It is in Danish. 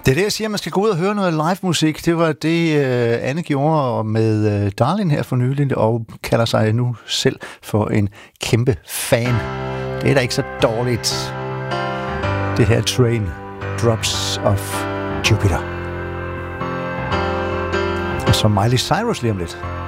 Det er det, jeg siger, man skal gå ud og høre noget live musik. Det var det, Anne gjorde med Darlin her for nylig, og kalder sig nu selv for en kæmpe fan. Det er da ikke så dårligt. Det her Train, Drops of Jupiter. Og så Miley Cyrus lige om lidt.